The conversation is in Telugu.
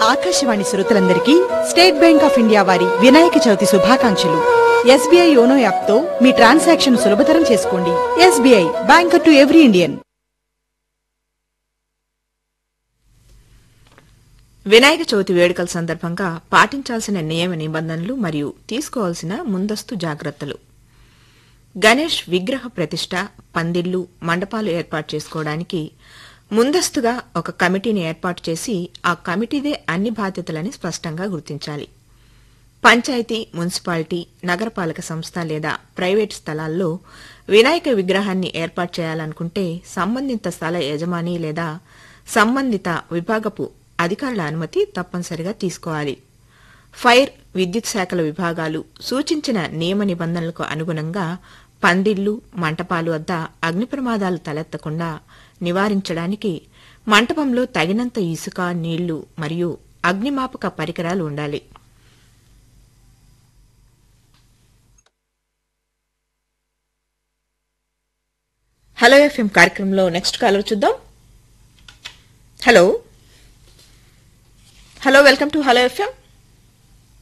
ఆకాశవాణి శ్రోతలందరికీ స్టేట్ బ్యాంక్ ఆఫ్ ఇండియా వారి వినాయక చవితి శుభాకాంక్షలు. ఎస్బీఐ యోనో యాప్ తో మీ ట్రాన్సాక్షన్ సులభతరం చేసుకోండి. SBI, banker to every Indian. Vinayaka Chavithi వేడుకల సందర్భంగా పాటించాల్సిన నియమ నిబంధనలు మరియు తీసుకోవాల్సిన ముందస్తు జాగ్రత్తలు. గణేష్ విగ్రహ ప్రతిష్ఠ, పందిళ్లు, మండపాలు ఏర్పాటు చేసుకోవడానికి ముందస్తుగా ఒక కమిటీని ఏర్పాటు చేసి ఆ కమిటీదే అన్ని బాధ్యతలని స్పష్టంగా గుర్తించాలి. పంచాయతీ, మున్సిపాలిటీ, నగరపాలక సంస్థ లేదా ప్రైవేటు స్థలాల్లో వినాయక విగ్రహాన్ని ఏర్పాటు చేయాలనుకుంటే సంబంధిత స్థల యజమాని లేదా సంబంధిత విభాగపు అధికారుల అనుమతి తప్పనిసరిగా తీసుకోవాలి. ఫైర్, విద్యుత్ శాఖల విభాగాలు సూచించిన నియమ నిబంధనలకు అనుగుణంగా పందిళ్లు, మంటపాలు వద్ద అగ్ని ప్రమాదాలు తలెత్తకుండా నివారించడానికి మంటపంలో తగినంత ఇసుక, నీళ్లు మరియు అగ్నిమాపక పరికరాలు ఉండాలి. హలో ఎఫ్ఎం కార్యక్రమంలో నెక్స్ట్ కాలర్ చూద్దాం. Hello, welcome to hello FM.